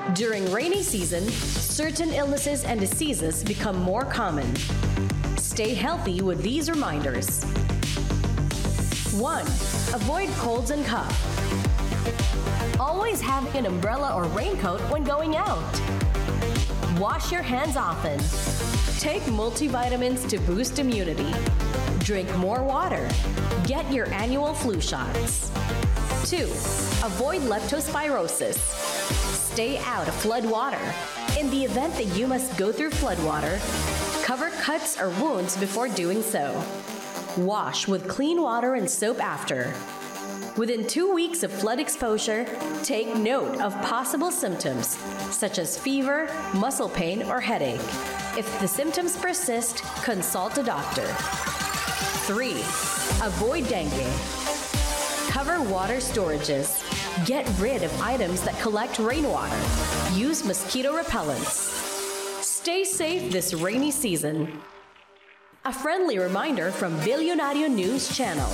During rainy season, certain illnesses and diseases become more common. Stay healthy with these reminders. 1. Avoid colds and cough. Always have an umbrella or raincoat when going out. Wash your hands often. Take multivitamins to boost immunity. Drink more water. Get your annual flu shots. 2. Avoid leptospirosis. Stay out of flood water. In the event that you must go through flood water, cover cuts or wounds before doing so. Wash with clean water and soap after. Within 2 weeks of flood exposure, take note of possible symptoms such as fever, muscle pain, or headache. If the symptoms persist, consult a doctor. 3. Avoid dengue. Cover water storages. Get rid of items that collect rainwater. Use mosquito repellents. Stay safe this rainy season. A friendly reminder from Billionario News Channel.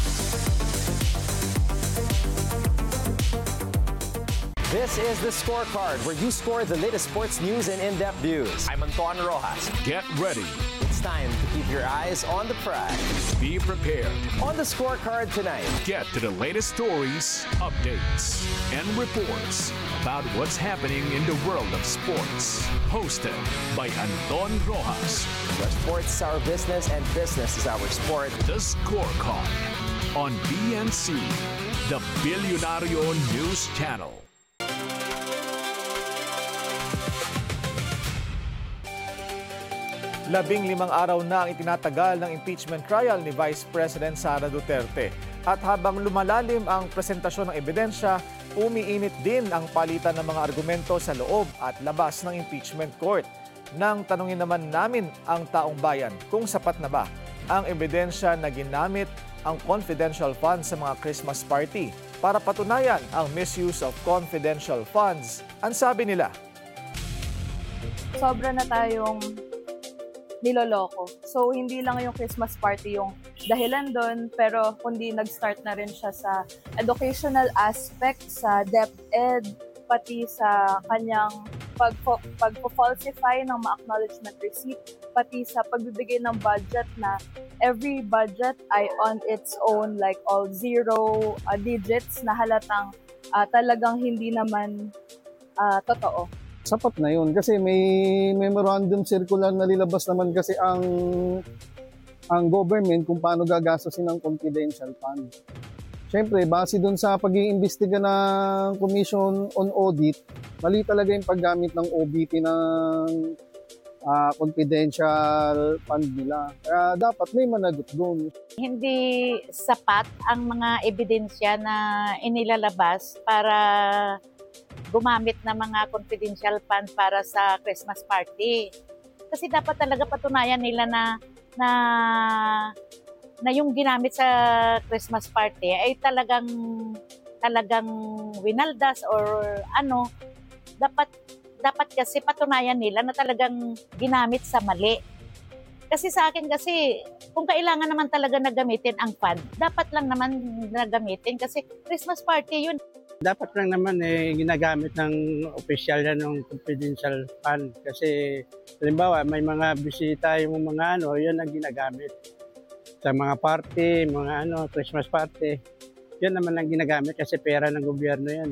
This is The Scorecard, where you score the latest sports news and in-depth views. I'm Anton Rojas. Get ready. It's time to keep your eyes on the prize. Be prepared. On The Scorecard tonight, Get to the latest stories, updates, and reports about what's happening in the world of sports. Hosted by Anton Rojas. where sports is our business and business is our sport. The Scorecard on BNC, the Billionario News Channel. Labing-limang araw na ang itinatagal ng impeachment trial ni Vice President Sara Duterte. At habang lumalalim ang presentasyon ng ebidensya, umiinit din ang palitan ng mga argumento sa loob at labas ng impeachment court. Nang tanungin naman namin ang taong bayan kung sapat na ba ang ebidensya na ginamit ang confidential funds sa mga Christmas party para patunayan ang misuse of confidential funds, ang sabi nila. Sobra na tayong niloloko. So, hindi lang yung Christmas party yung dahilan doon, pero kundi nag-start na rin siya sa educational aspect, sa DepEd, pati sa kanyang pag-falsify ng mga acknowledgement receipt, pati sa pagbibigay ng budget na every budget ay on its own, like all zero digits na halatang talagang hindi naman totoo. Sapat na yun kasi may memorandum circular na nilabas naman kasi ang government kung paano gagastusin ng confidential fund. Siyempre, base dun sa pag-iimbestiga ng Commission on Audit, mali talaga yung paggamit ng OBP ng confidential fund nila. Kaya dapat may managot dun. Hindi sapat ang mga ebidensya na inilalabas para gumamit ng mga confidential fund para sa Christmas party. Kasi dapat talaga patunayan nila na yung ginamit sa Christmas party ay talagang winaldas or ano. Dapat kasi patunayan nila na talagang ginamit sa mali. Kasi sa akin kasi, kung kailangan naman talaga na gamitin ang fund, dapat lang naman na gamitin kasi Christmas party yun. Dapat lang naman ginagamit ng opisyal yan ng confidential fund kasi halimbawa may mga bisita yung mga yun ang ginagamit sa mga party, mga Christmas party. Yun naman ang ginagamit kasi pera ng gobyerno yan.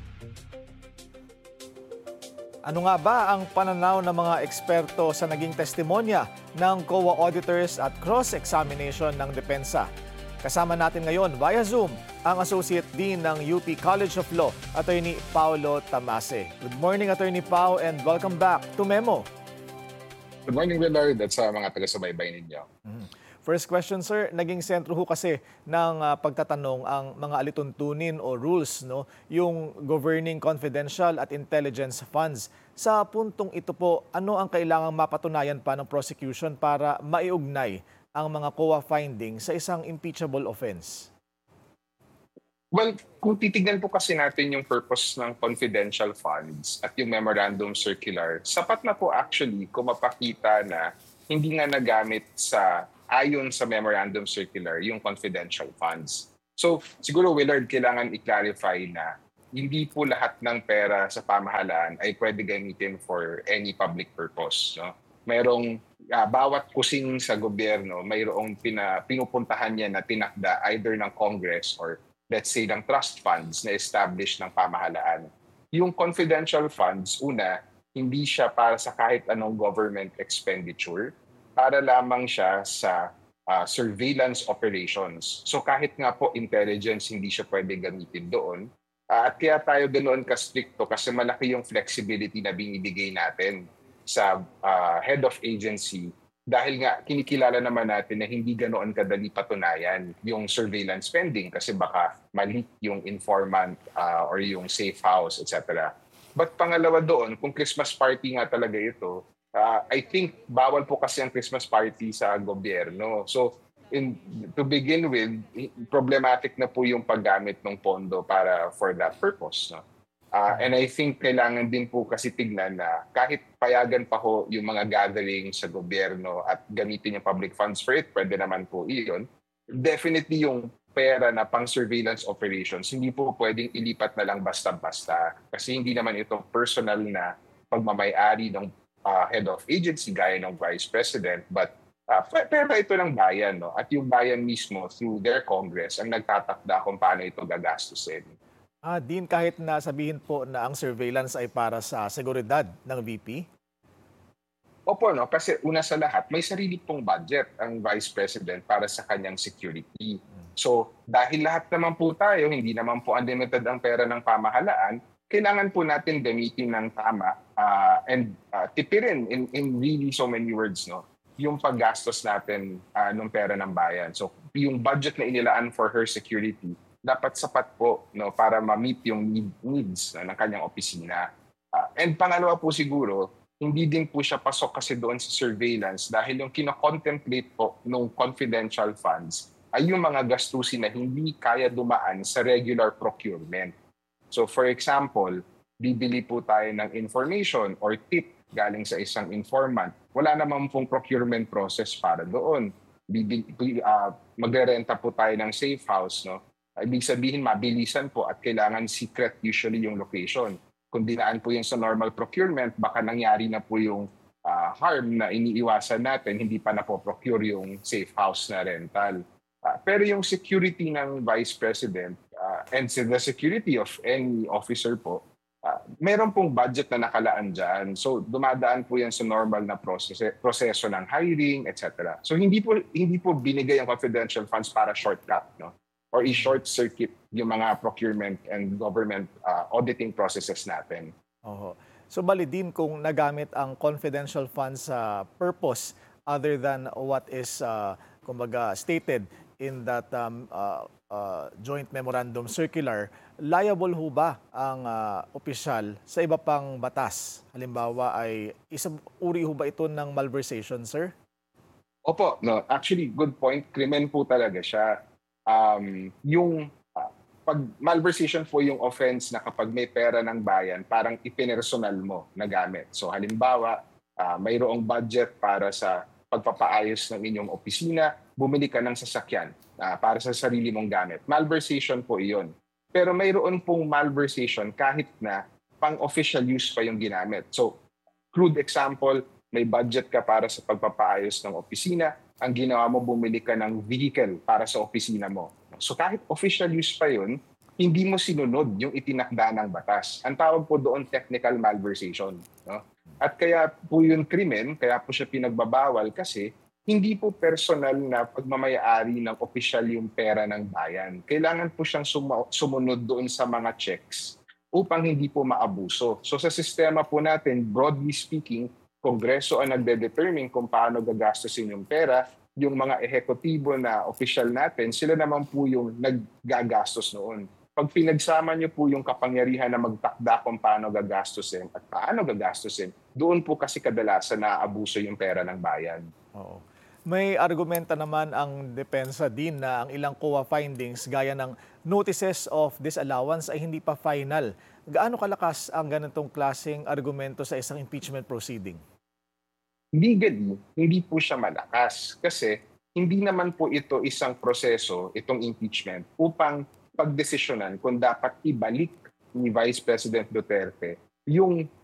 Ano nga ba ang pananaw ng mga eksperto sa naging testimonya ng COA auditors at cross-examination ng depensa? Kasama natin ngayon via Zoom ang Associate Dean ng UP College of Law, Attorney Paulo Tamase. Good morning, Attorney Pau, and welcome back to Memo. Good morning, Willard, at sa mga taga-subaybay ninyo. First question, sir. Naging sentro ho kasi ng pagtatanong ang mga alituntunin o rules, no, yung governing confidential at intelligence funds. Sa puntong ito po, ano ang kailangang mapatunayan pa ng prosecution para maiugnay ang mga COA findings sa isang impeachable offense? Well, kung titignan po kasi natin yung purpose ng confidential funds at yung memorandum circular, sapat na po actually kung mapakita na hindi nga nagamit ayon sa memorandum circular yung confidential funds. So siguro, Willard, kailangan i-clarify na hindi po lahat ng pera sa pamahalaan ay pwede gamitin for any public purpose. No? Merong bawat kusing sa gobyerno, mayroong pinupuntahan niya na tinakda either ng Congress or let's say ng trust funds na established ng pamahalaan. Yung confidential funds, una, hindi siya para sa kahit anong government expenditure, para lamang siya sa surveillance operations. So kahit nga po intelligence, hindi siya pwede gamitin doon. At kaya tayo ganoon ka-stricto kasi malaki yung flexibility na binibigay natin sa head of agency dahil nga kinikilala naman natin na hindi ganoon kadali patunayan yung surveillance spending kasi baka mali yung informant or yung safe house, etc. But pangalawa doon, kung Christmas party nga talaga ito, I think bawal po kasi ang Christmas party sa gobyerno. So, to begin with, problematic na po yung paggamit ng pondo for that purpose. No? And I think kailangan din po kasi tignan na kahit payagan pa ho yung mga gathering sa gobyerno at gamitin yung public funds for it, pwede naman po iyon. Definitely yung pera na pang surveillance operations, hindi po pwedeng ilipat na lang basta-basta. Kasi hindi naman ito personal na pagmamay-ari ng head of agency gaya ng vice president, but pera ito ng bayan, no? At yung bayan mismo through their Congress ang nagtatakda kung paano ito gagastusin. Dean, kahit na sabihin po na ang surveillance ay para sa seguridad ng VP? Opo, no? Kasi una sa lahat, may sarili pong budget ang vice president para sa kanyang security. So dahil lahat naman po tayo, hindi naman po unlimited ang pera ng pamahalaan, kailangan po natin gamitin ng tama and tipirin in really so many words, no, yung paggastos natin ng pera ng bayan. So yung budget na inilaan for her security, dapat sapat po, no, para ma-meet yung needs ng kanyang opisina. And pangalawa po siguro, hindi din po siya pasok kasi doon sa surveillance dahil yung kino-contemplate po ng confidential funds ay yung mga gastusin na hindi kaya dumaan sa regular procurement. So for example, bibili po tayo ng information or tip galing sa isang informant. Wala naman pong procurement process para doon. Magre-renta po tayo ng safe house, no? Ibig sabihin, mabilisan po at kailangan secret usually yung location. Kung dinaan po yung sa normal procurement, baka nangyari na po yung harm na iniiwasan natin, hindi pa napoprocure yung safe house na rental. Pero yung security ng Vice President and the security of any officer po, meron pong budget na nakalaan dyan. So dumadaan po yan sa normal na proseso ng hiring, etc. So hindi po binigay ang confidential funds para shortcut, no? Or i-short circuit yung mga procurement and government auditing processes natin. So bali din kung nagamit ang confidential funds sa purpose other than what is kumbaga stated in that joint memorandum circular, liable ho ba ang opisyal sa iba pang batas? Halimbawa ay isang uri ho ba ito ng malversation, sir? Opo, no, actually good point. Krimen po talaga siya. Yung pag malversation po yung offense na kapag may pera ng bayan, parang ipinersonal mo na gamit. So halimbawa, mayroong budget para sa pagpapaayos ng inyong opisina, bumili ka ng sasakyan para sa sarili mong gamit. Malversation po iyon. Pero mayroon pong malversation kahit na pang-official use pa yung ginamit. So, crude example, may budget ka para sa pagpapaayos ng opisina, ang ginawa mo, bumili ka ng vehicle para sa opisina mo. So kahit official use pa yun, hindi mo sinunod yung itinakda ng batas. Ang tawag po doon technical malversation. No? At kaya po yun krimen, kaya po siya pinagbabawal kasi hindi po personal na pagmamayari ng opisyal yung pera ng bayan. Kailangan po siyang sumunod doon sa mga checks upang hindi po maabuso. So sa sistema po natin, broadly speaking, Kongreso ang nagde-determine kung paano gagastusin yung pera. Yung mga ehekutibo na opisyal natin, sila naman po yung naggagastos noon. Pag pinagsama niyo po yung kapangyarihan na magtakda kung paano gagastusin at paano gagastusin, doon po kasi kadalasan naaabuso yung pera ng bayan. Oo. May argumenta naman ang depensa din na ang ilang COA findings gaya ng notices of disallowance ay hindi pa final. Gaano kalakas ang ganitong klaseng argumento sa isang impeachment proceeding? Legally, hindi po siya malakas kasi hindi naman po ito isang proseso, itong impeachment, upang pagdesisyonan kung dapat ibalik ni Vice President Duterte yung